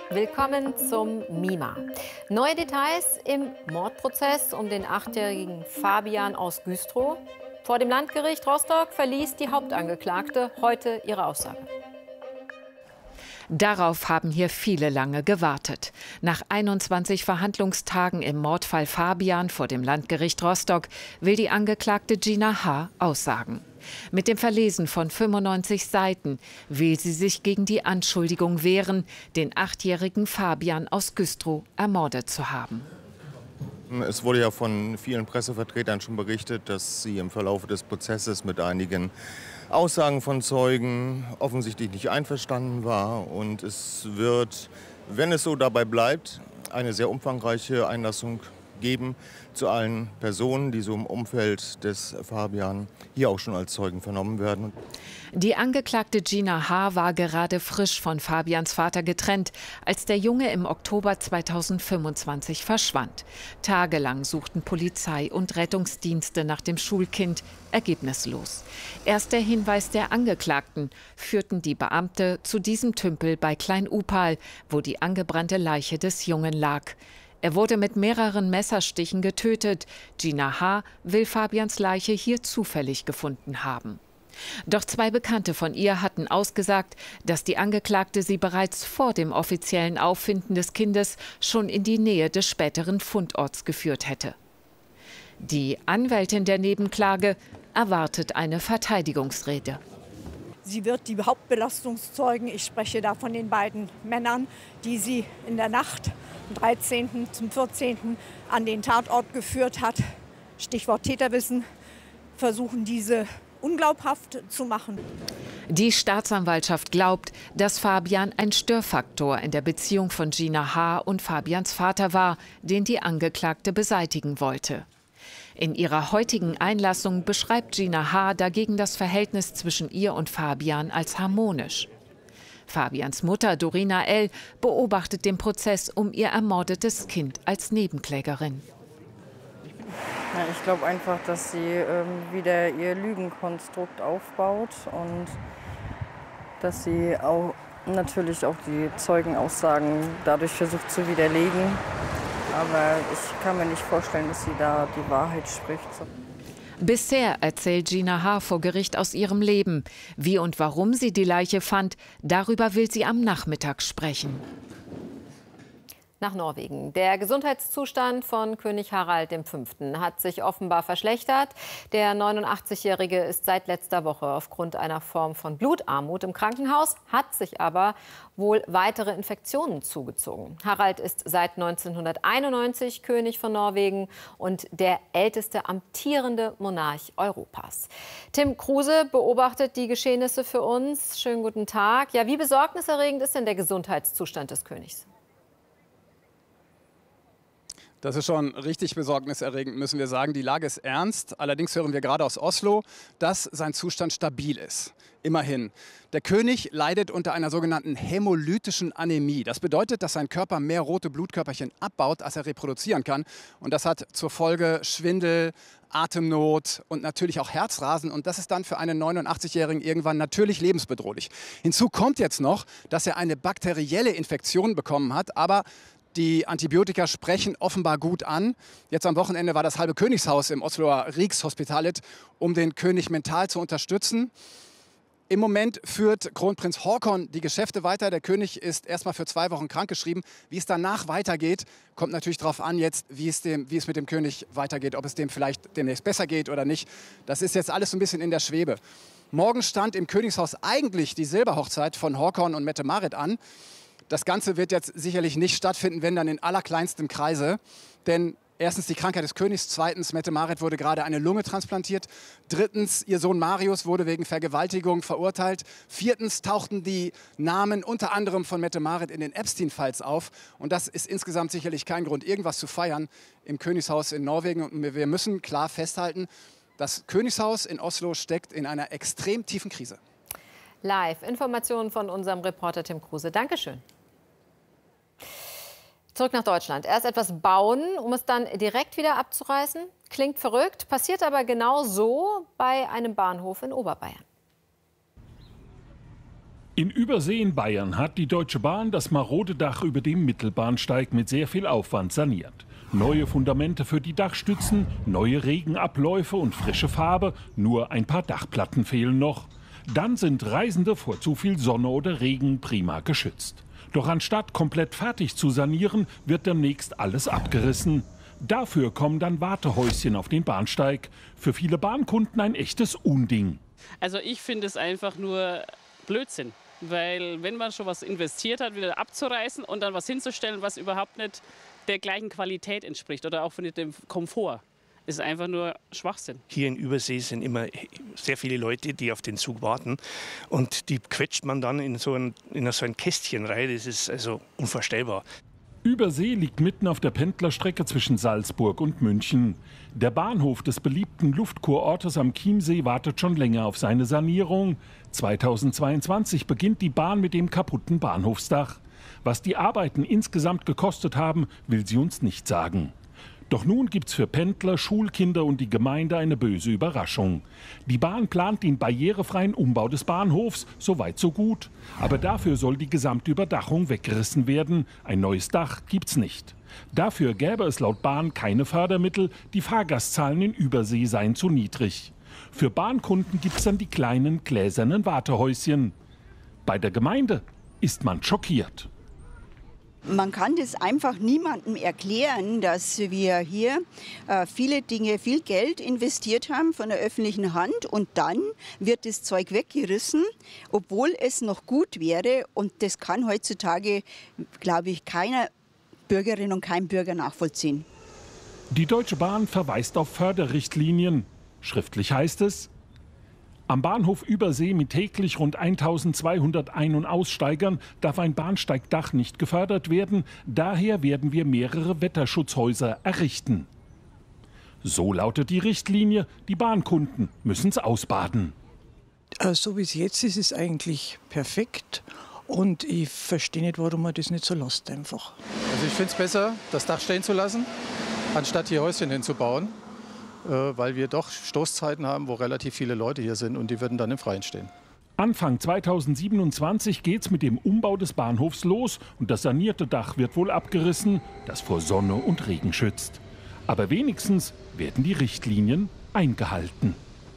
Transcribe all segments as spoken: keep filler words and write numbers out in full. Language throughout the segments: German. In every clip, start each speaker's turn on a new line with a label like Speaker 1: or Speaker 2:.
Speaker 1: Willkommen zum MiMa. Neue Details im Mordprozess um den achtjährigen Fabian aus Güstrow. Vor dem Landgericht Rostock verließ die Hauptangeklagte heute ihre Aussage.
Speaker 2: Darauf haben hier viele lange gewartet. Nach einundzwanzig Verhandlungstagen im Mordfall Fabian vor dem Landgericht Rostock will die Angeklagte Gina H. aussagen. Mit dem Verlesen von fünfundneunzig Seiten will sie sich gegen die Anschuldigung wehren, den achtjährigen Fabian aus Güstrow ermordet zu haben.
Speaker 3: Es wurde ja von vielen Pressevertretern schon berichtet, dass sie im Verlauf des Prozesses mit einigen Aussagen von Zeugen offensichtlich nicht einverstanden war. Und es wird, wenn es so dabei bleibt, eine sehr umfangreiche Einlassung geben zu allen Personen, die so im Umfeld des Fabian hier auch schon als Zeugen vernommen werden.
Speaker 2: Die Angeklagte Gina H. war gerade frisch von Fabians Vater getrennt, als der Junge im Oktober zweitausendfünfundzwanzig verschwand. Tagelang suchten Polizei und Rettungsdienste nach dem Schulkind, ergebnislos. Erst der Hinweis der Angeklagten führten die Beamte zu diesem Tümpel bei Klein-Upal, wo die angebrannte Leiche des Jungen lag. Er wurde mit mehreren Messerstichen getötet. Gina H. will Fabians Leiche hier zufällig gefunden haben. Doch zwei Bekannte von ihr hatten ausgesagt, dass die Angeklagte sie bereits vor dem offiziellen Auffinden des Kindes schon in die Nähe des späteren Fundorts geführt hätte. Die Anwältin der Nebenklage erwartet eine Verteidigungsrede.
Speaker 4: Sie wird die Hauptbelastungszeugen, ich spreche da von den beiden Männern, die sie in der Nacht vom dreizehnten zum vierzehnten an den Tatort geführt hat, Stichwort Täterwissen, versuchen diese unglaubhaft zu machen.
Speaker 2: Die Staatsanwaltschaft glaubt, dass Fabian ein Störfaktor in der Beziehung von Gina H. und Fabians Vater war, den die Angeklagte beseitigen wollte. In ihrer heutigen Einlassung beschreibt Gina H. dagegen das Verhältnis zwischen ihr und Fabian als harmonisch. Fabians Mutter Dorina L. beobachtet den Prozess um ihr ermordetes Kind als Nebenklägerin.
Speaker 5: Ja, ich glaube einfach, dass sie ähm, wieder ihr Lügenkonstrukt aufbaut und dass sie auch natürlich auch die Zeugenaussagen dadurch versucht zu widerlegen. Aber ich kann mir nicht vorstellen, dass sie da die Wahrheit spricht.
Speaker 2: Bisher erzählt Gina H. vor Gericht aus ihrem Leben. Wie und warum sie die Leiche fand, darüber will sie am Nachmittag sprechen.
Speaker 1: Nach Norwegen. Der Gesundheitszustand von König Harald der Fünfte hat sich offenbar verschlechtert. Der neunundachtzigjährige ist seit letzter Woche aufgrund einer Form von Blutarmut im Krankenhaus, hat sich aber wohl weitere Infektionen zugezogen. Harald ist seit neunzehnhunderteinundneunzig König von Norwegen und der älteste amtierende Monarch Europas. Tim Kruse beobachtet die Geschehnisse für uns. Schönen guten Tag. Ja, wie besorgniserregend ist denn der Gesundheitszustand des Königs?
Speaker 6: Das ist schon richtig besorgniserregend, müssen wir sagen. Die Lage ist ernst. Allerdings hören wir gerade aus Oslo, dass sein Zustand stabil ist. Immerhin. Der König leidet unter einer sogenannten hämolytischen Anämie. Das bedeutet, dass sein Körper mehr rote Blutkörperchen abbaut, als er reproduzieren kann. Und das hat zur Folge Schwindel, Atemnot und natürlich auch Herzrasen. Und das ist dann für einen neunundachtzigjährigen irgendwann natürlich lebensbedrohlich. Hinzu kommt jetzt noch, dass er eine bakterielle Infektion bekommen hat. Aber die Antibiotika sprechen offenbar gut an. Jetzt am Wochenende war das halbe Königshaus im Osloer Rikshospitalet, um den König mental zu unterstützen. Im Moment führt Kronprinz Haakon die Geschäfte weiter. Der König ist erstmal für zwei Wochen krankgeschrieben. Wie es danach weitergeht, kommt natürlich darauf an, jetzt, wie es, dem, wie es mit dem König weitergeht. Ob es dem vielleicht demnächst besser geht oder nicht. Das ist jetzt alles so ein bisschen in der Schwebe. Morgen stand im Königshaus eigentlich die Silberhochzeit von Haakon und Mette-Marit an. Das Ganze wird jetzt sicherlich nicht stattfinden, wenn dann in allerkleinstem Kreise. Denn erstens die Krankheit des Königs, zweitens Mette-Marit wurde gerade eine Lunge transplantiert, drittens ihr Sohn Marius wurde wegen Vergewaltigung verurteilt, viertens tauchten die Namen unter anderem von Mette-Marit in den Epstein-Files auf. Und das ist insgesamt sicherlich kein Grund, irgendwas zu feiern im Königshaus in Norwegen. Und wir müssen klar festhalten, das Königshaus in Oslo steckt in einer extrem tiefen Krise.
Speaker 1: Live Informationen von unserem Reporter Tim Kruse. Dankeschön. Zurück nach Deutschland. Erst etwas bauen, um es dann direkt wieder abzureißen. Klingt verrückt, passiert aber genau so bei einem Bahnhof in Oberbayern.
Speaker 7: In Übersee in Bayern hat die Deutsche Bahn das marode Dach über dem Mittelbahnsteig mit sehr viel Aufwand saniert. Neue Fundamente für die Dachstützen, neue Regenabläufe und frische Farbe, nur ein paar Dachplatten fehlen noch. Dann sind Reisende vor zu viel Sonne oder Regen prima geschützt. Doch anstatt komplett fertig zu sanieren, wird demnächst alles abgerissen. Dafür kommen dann Wartehäuschen auf den Bahnsteig. Für viele Bahnkunden ein echtes Unding.
Speaker 8: Also ich finde es einfach nur Blödsinn. Weil wenn man schon was investiert hat, wieder abzureißen und dann was hinzustellen, was überhaupt nicht der gleichen Qualität entspricht oder auch von dem Komfort, ist einfach nur Schwachsinn.
Speaker 9: Hier in Übersee sind immer sehr viele Leute, die auf den Zug warten. Und die quetscht man dann in so ein, in so ein Kästchen rein. Das ist also unvorstellbar.
Speaker 7: Übersee liegt mitten auf der Pendlerstrecke zwischen Salzburg und München. Der Bahnhof des beliebten Luftkurortes am Chiemsee wartet schon länger auf seine Sanierung. zweitausendzweiundzwanzig beginnt die Bahn mit dem kaputten Bahnhofsdach. Was die Arbeiten insgesamt gekostet haben, will sie uns nicht sagen. Doch nun gibt's für Pendler, Schulkinder und die Gemeinde eine böse Überraschung. Die Bahn plant den barrierefreien Umbau des Bahnhofs, so weit so gut. Aber dafür soll die gesamte Überdachung weggerissen werden. Ein neues Dach gibt's nicht. Dafür gäbe es laut Bahn keine Fördermittel, die Fahrgastzahlen in Übersee seien zu niedrig. Für Bahnkunden gibt's dann die kleinen gläsernen Wartehäuschen. Bei der Gemeinde ist man schockiert.
Speaker 10: Man kann das einfach niemandem erklären, dass wir hier äh, viele Dinge, viel Geld investiert haben von der öffentlichen Hand und dann wird das Zeug weggerissen, obwohl es noch gut wäre. Und das kann heutzutage, glaube ich, keiner Bürgerin und kein Bürger nachvollziehen.
Speaker 7: Die Deutsche Bahn verweist auf Förderrichtlinien. Schriftlich heißt es: Am Bahnhof Übersee mit täglich rund eintausendzweihundert Ein- und Aussteigern darf ein Bahnsteigdach nicht gefördert werden. Daher werden wir mehrere Wetterschutzhäuser errichten. So lautet die Richtlinie. Die Bahnkunden müssen es ausbaden.
Speaker 11: So wie es jetzt ist, ist es eigentlich perfekt. Und ich verstehe nicht, warum man das nicht so lässt einfach.
Speaker 12: Also ich finde es besser, das Dach stehen zu lassen, anstatt hier Häuschen hinzubauen. Weil wir doch Stoßzeiten haben, wo relativ viele Leute hier sind und die würden dann im Freien stehen.
Speaker 7: Anfang zweitausendsiebenundzwanzig geht's mit dem Umbau des Bahnhofs los und das sanierte Dach wird wohl abgerissen, das vor Sonne und Regen schützt. Aber wenigstens werden die Richtlinien eingehalten.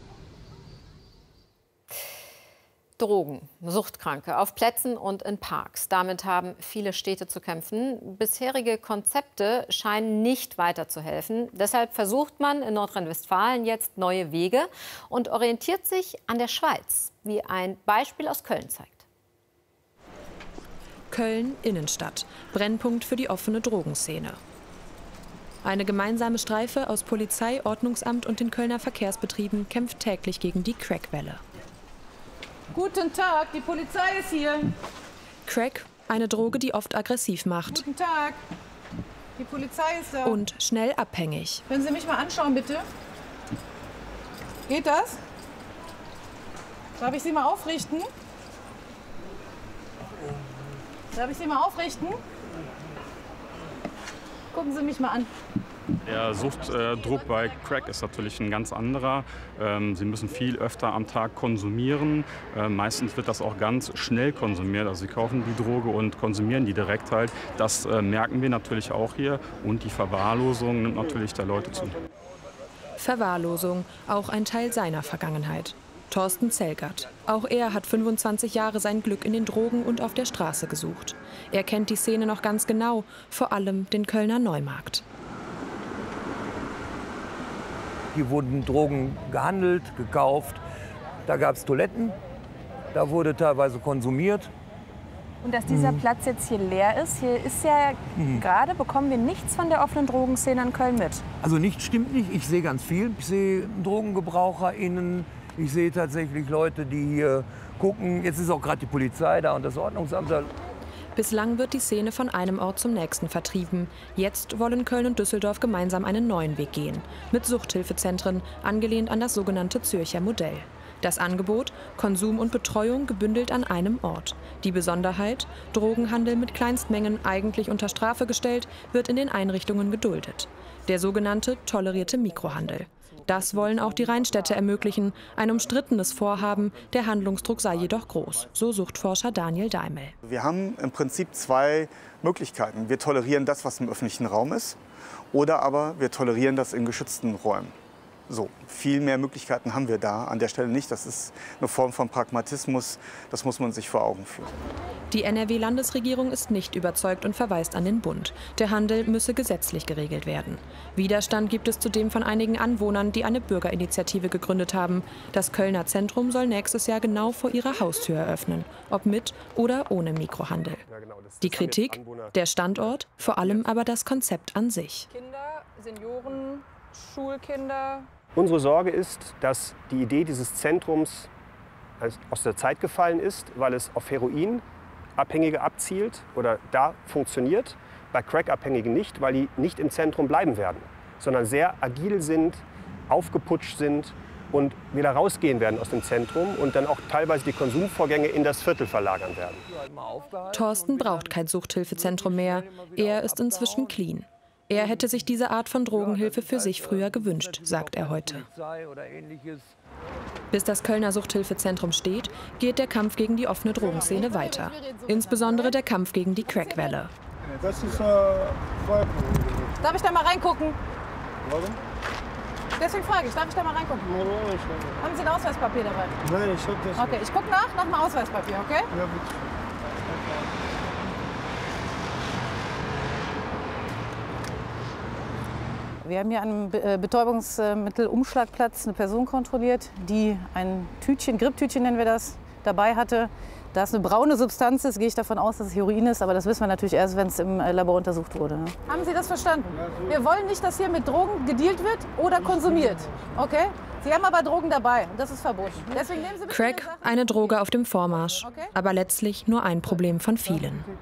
Speaker 1: Drogen, Suchtkranke auf Plätzen und in Parks. Damit haben viele Städte zu kämpfen. Bisherige Konzepte scheinen nicht weiterzuhelfen. Deshalb versucht man in Nordrhein-Westfalen jetzt neue Wege und orientiert sich an der Schweiz, wie ein Beispiel aus Köln zeigt.
Speaker 13: Köln Innenstadt, Brennpunkt für die offene Drogenszene. Eine gemeinsame Streife aus Polizei, Ordnungsamt und den Kölner Verkehrsbetrieben kämpft täglich gegen die Crack-Welle.
Speaker 14: Guten Tag, die Polizei ist hier.
Speaker 13: Crack, eine Droge, die oft aggressiv macht.
Speaker 14: Guten Tag, die Polizei ist da.
Speaker 13: Und schnell abhängig.
Speaker 14: Können Sie mich mal anschauen, bitte? Geht das? Darf ich Sie mal aufrichten? Darf ich Sie mal aufrichten? Gucken Sie mich mal an.
Speaker 15: Der Suchtdruck bei Crack ist natürlich ein ganz anderer. Sie müssen viel öfter am Tag konsumieren. Meistens wird das auch ganz schnell konsumiert. Also sie kaufen die Droge und konsumieren die direkt halt. Das merken wir natürlich auch hier. Und die Verwahrlosung nimmt natürlich der Leute zu.
Speaker 13: Verwahrlosung, auch ein Teil seiner Vergangenheit. Thorsten Zelgert. Auch er hat fünfundzwanzig Jahre sein Glück in den Drogen und auf der Straße gesucht. Er kennt die Szene noch ganz genau, vor allem den Kölner Neumarkt.
Speaker 16: Hier wurden Drogen gehandelt, gekauft. Da gab es Toiletten, da wurde teilweise konsumiert.
Speaker 17: Und dass dieser mhm. Platz jetzt hier leer ist, hier ist ja mhm. gerade, bekommen wir nichts von der offenen Drogenszene in Köln mit.
Speaker 16: Also nichts stimmt nicht, ich sehe ganz viel. Ich sehe DrogengebraucherInnen, ich sehe tatsächlich Leute, die hier gucken. Jetzt ist auch gerade die Polizei da und das Ordnungsamt da.
Speaker 13: Bislang wird die Szene von einem Ort zum nächsten vertrieben. Jetzt wollen Köln und Düsseldorf gemeinsam einen neuen Weg gehen. Mit Suchthilfezentren, angelehnt an das sogenannte Zürcher Modell. Das Angebot, Konsum und Betreuung gebündelt an einem Ort. Die Besonderheit, Drogenhandel mit Kleinstmengen, eigentlich unter Strafe gestellt, wird in den Einrichtungen geduldet. Der sogenannte tolerierte Mikrohandel. Das wollen auch die Rheinstädte ermöglichen. Ein umstrittenes Vorhaben, der Handlungsdruck sei jedoch groß, so Suchtforscher Daniel Daimel.
Speaker 18: Wir haben im Prinzip zwei Möglichkeiten. Wir tolerieren das, was im öffentlichen Raum ist, oder aber wir tolerieren das in geschützten Räumen. So, viel mehr Möglichkeiten haben wir da an der Stelle nicht. Das ist eine Form von Pragmatismus, das muss man sich vor Augen führen.
Speaker 13: Die N R W-Landesregierung ist nicht überzeugt und verweist an den Bund. Der Handel müsse gesetzlich geregelt werden. Widerstand gibt es zudem von einigen Anwohnern, die eine Bürgerinitiative gegründet haben. Das Kölner Zentrum soll nächstes Jahr genau vor ihrer Haustür eröffnen, ob mit oder ohne Mikrohandel. Die Kritik? Der Standort, vor allem aber das Konzept an sich.
Speaker 14: Kinder, Senioren, Schulkinder.
Speaker 19: Unsere Sorge ist, dass die Idee dieses Zentrums aus der Zeit gefallen ist, weil es auf Heroinabhängige abzielt oder da funktioniert, bei Crack-Abhängigen nicht, weil die nicht im Zentrum bleiben werden, sondern sehr agil sind, aufgeputscht sind und wieder rausgehen werden aus dem Zentrum und dann auch teilweise die Konsumvorgänge in das Viertel verlagern werden.
Speaker 13: Thorsten braucht kein Suchthilfezentrum mehr. Er ist inzwischen clean. Er hätte sich diese Art von Drogenhilfe für sich früher gewünscht, sagt er heute. Bis das Kölner Suchthilfezentrum steht, geht der Kampf gegen die offene Drogenszene weiter. Insbesondere der Kampf gegen die Crackwelle.
Speaker 14: Das ist, äh, darf ich da mal reingucken? Warum? Deswegen frage ich, darf ich da mal reingucken? Haben Sie ein Ausweispapier dabei? Nein, ich habe das. Okay, ich gucke nach, nach dem Ausweispapier, okay? Ja, bitte. Wir haben hier an einem Betäubungsmittelumschlagplatz eine Person kontrolliert, die ein Tütchen, Griptütchen nennen wir das, dabei hatte. Da es eine braune Substanz ist, gehe ich davon aus, dass es Heroin ist, aber das wissen wir natürlich erst, wenn es im Labor untersucht wurde. Ne? Haben Sie das verstanden? Wir wollen nicht, dass hier mit Drogen gedealt wird oder konsumiert. Okay? Sie haben aber Drogen dabei und das ist verboten. Deswegen nehmen Sie
Speaker 13: Crack, eine Droge auf dem Vormarsch, aber letztlich nur ein Problem von vielen.